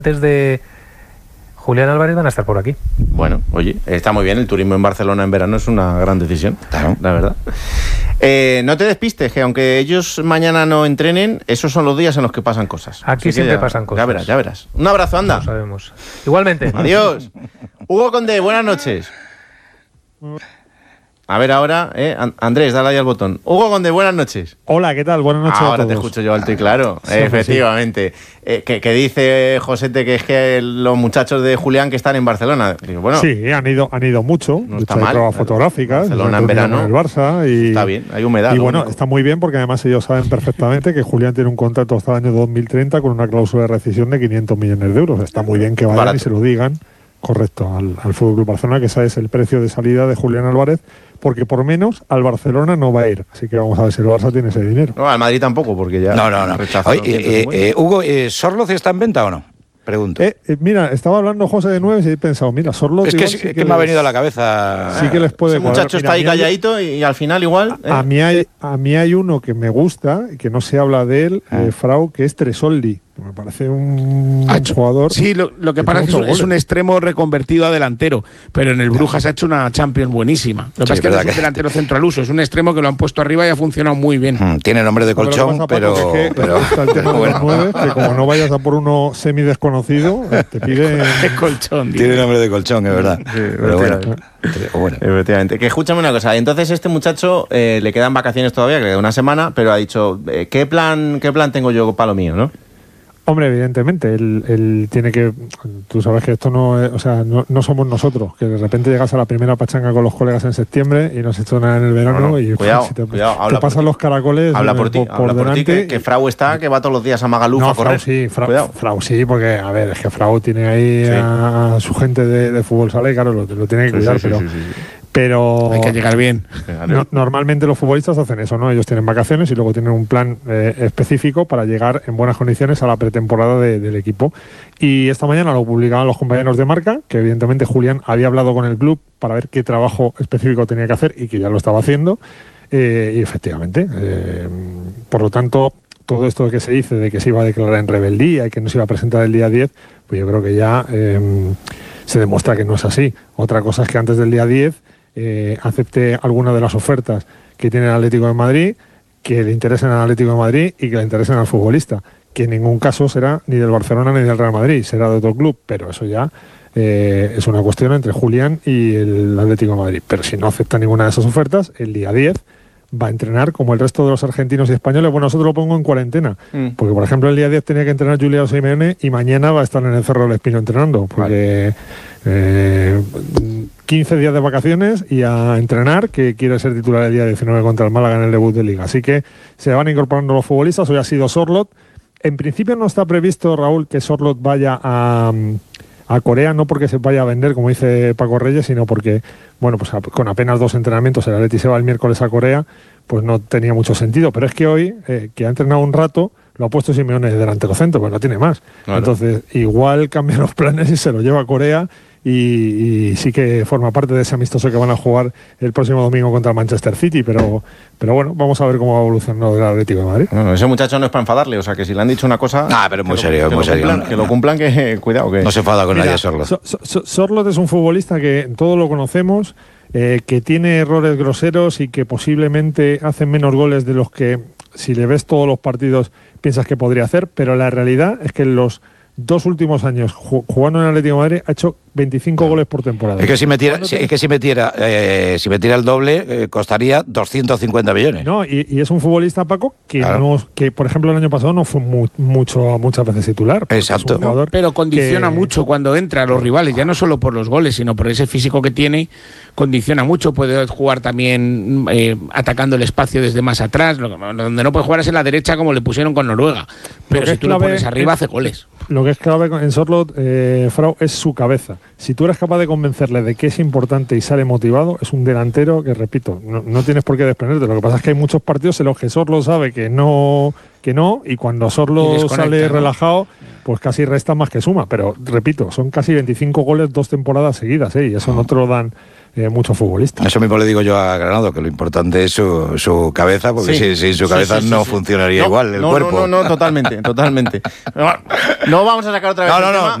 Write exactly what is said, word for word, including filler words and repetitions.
Antes de Julián Álvarez van a estar por aquí. Bueno, oye, está muy bien. El turismo en Barcelona en verano es una gran decisión, claro, la verdad. Eh, no te despistes, que aunque ellos mañana no entrenen, esos son los días en los que pasan cosas. Aquí Así siempre ya, pasan cosas. Ya verás, ya verás. Un abrazo, anda. Lo sabemos. Igualmente. Adiós. Hugo Condé, buenas noches. A ver ahora, eh, Andrés, dale ahí al botón. Hugo Condé, buenas noches. Hola, ¿qué tal? Buenas noches. Ahora a todos. te escucho yo alto y claro, Sí, efectivamente. Sí. Eh, que, que dice Josete que es que los muchachos de Julián que están en Barcelona. Digo, bueno, sí, han ido, han ido mucho. No está hay mal. pruebas fotográficas. Barcelona en verano. Con el Barça y, está bien, hay humedad. Y bueno, único. Está muy bien porque además ellos saben perfectamente que Julián tiene un contrato hasta el año dos mil treinta con una cláusula de rescisión de quinientos millones de euros. Está muy bien que vayan Barato. Y se lo digan. Correcto, al, al Fútbol Club Barcelona, que ese es el precio de salida de Julián Álvarez, porque por menos al Barcelona no va a ir. Así que vamos a ver si el Barça tiene ese dinero. No, al Madrid tampoco, porque ya... No, no, no. Oye, eh, eh, Hugo, eh, ¿Sorloz está en venta o no? Pregunto. Eh, eh, mira, estaba hablando José de Nueves y he pensado, mira, Sorloz... Es que, sí que, que me les, ha venido a la cabeza... Sí que les puede... Ese muchacho mira, está ahí calladito hay, y al final igual... A, eh. a, mí hay, a mí hay uno que me gusta, que no se habla de él, ah. eh, Frau, que es Tresoldi. Me parece un ha hecho, jugador... Sí, lo, lo que, que pasa es que es, es un extremo reconvertido a delantero, pero en el Brujas ha hecho una Champions buenísima. Lo que pasa sí, es que no es un delantero centro al uso, es un extremo que lo han puesto arriba y ha funcionado muy bien. Hmm, tiene nombre de colchón, pero... pero, que, pero está el tema bueno. de los nueve, que como no vayas a por uno semi-desconocido, te pide... Es colchón. Tiene nombre de colchón, es verdad. Sí, pero bueno. bueno. Efectivamente. Que escúchame una cosa, entonces este muchacho eh, le quedan vacaciones todavía, que le queda una semana, pero ha dicho, eh, ¿qué plan, qué plan tengo yo para lo mío, no? Hombre, evidentemente, él, él tiene que... Tú sabes que esto no es... O sea, no, no somos nosotros, que de repente llegas a la primera pachanga con los colegas en septiembre y no se hecho nada en el verano no, no. y cuidado, si te, cuidado, te pasan los caracoles habla por, ti, por, habla por delante. Por ti, que, que Frau está, que va todos los días a Magaluf no, a correr. Frau sí, Frau, Frau sí, porque, a ver, es que Frau tiene ahí sí. a, a su gente de, de fútbol sala y claro, lo, lo tiene que cuidar, sí, sí, pero... Sí, sí, sí. Pero hay que llegar bien. No, normalmente los futbolistas hacen eso, ¿no? Ellos tienen vacaciones y luego tienen un plan eh, específico para llegar en buenas condiciones a la pretemporada de, del equipo. Y esta mañana lo publicaban los compañeros de Marca, que evidentemente Julián había hablado con el club para ver qué trabajo específico tenía que hacer y que ya lo estaba haciendo. Eh, y efectivamente, eh, por lo tanto, todo esto que se dice de que se iba a declarar en rebeldía y que no se iba a presentar el día diez, pues yo creo que ya eh, se demuestra que no es así. Otra cosa es que antes del día diez Eh, acepte alguna de las ofertas que tiene el Atlético de Madrid, que le interesen al Atlético de Madrid y que le interesen al futbolista, que en ningún caso será ni del Barcelona ni del Real Madrid, será de otro club, pero eso ya eh, es una cuestión entre Julián y el Atlético de Madrid. Pero si no acepta ninguna de esas ofertas, el día diez va a entrenar como el resto de los argentinos y españoles. Bueno, eso te lo pongo en cuarentena, mm. porque por ejemplo el día diez tenía que entrenar Julián Simeone y mañana va a estar en el Cerro del Espino entrenando, porque vale. eh, quince días de vacaciones y a entrenar, que quiere ser titular el día diecinueve contra el Málaga en el debut de Liga. Así que se van incorporando los futbolistas. Hoy ha sido Sorloth. En principio no está previsto, Raúl, que Sorloth vaya a... a Corea, no porque se vaya a vender, como dice Paco Reyes, sino porque, bueno, pues con apenas dos entrenamientos, el Atleti se va el miércoles a Corea, pues no tenía mucho sentido. Pero es que hoy, eh, que ha entrenado un rato, lo ha puesto Simeone de delantero centro, pues no tiene más. Claro. Entonces, igual cambia los planes y se lo lleva a Corea y, y sí que forma parte de ese amistoso que van a jugar el próximo domingo contra el Manchester City, pero, pero bueno, vamos a ver cómo va evolucionando el Atlético de Madrid. Bueno, ese muchacho no es para enfadarle, o sea, que si le han dicho una cosa... Ah, pero muy serio, muy serio. Cumplan, que lo cumplan, que cuidado, que... No se enfada con Mira, nadie, Sorloth. So, so, Sorloth es un futbolista que todos lo conocemos, eh, que tiene errores groseros y que posiblemente hace menos goles de los que, si le ves todos los partidos, piensas que podría hacer, pero la realidad es que en los dos últimos años jugando en el Atlético de Madrid ha hecho veinticinco goles por temporada. Es que si metiera, si, es que si metiera, eh, si metiera el doble eh, costaría doscientos cincuenta millones. No, y, y es un futbolista, Paco, que claro. no, que por ejemplo el año pasado no fue mu mucho muchas veces titular. Exacto. No, pero condiciona que... mucho cuando entra a los rivales, ya no solo por los goles, sino por ese físico que tiene, condiciona mucho. Puede jugar también eh, atacando el espacio desde más atrás. Lo, donde no puede jugar es en la derecha, como le pusieron con Noruega. Pero si tú lo pones arriba, hace goles. Lo que es clave en Sorloth, eh, Frau, es su cabeza. Si tú eres capaz de convencerle de que es importante y sale motivado, es un delantero que, repito, no, no tienes por qué desprenderte. Lo que pasa es que hay muchos partidos en los que Sorloth sabe que no, que no, y cuando Y Sorlo desconecta, sale ¿no? relajado, pues casi resta más que suma. Pero repito, son casi veinticinco goles dos temporadas seguidas, ¿eh? Y eso no te lo dan eh, muchos futbolistas. Eso mismo le digo yo a Granado, que lo importante es su, su cabeza, porque Sí. sin, sin su Sí, cabeza sí, sí, no sí. funcionaría No, igual el no, cuerpo. No, no, no, totalmente, totalmente. No, no vamos a sacar otra vez No, el no, no, tema.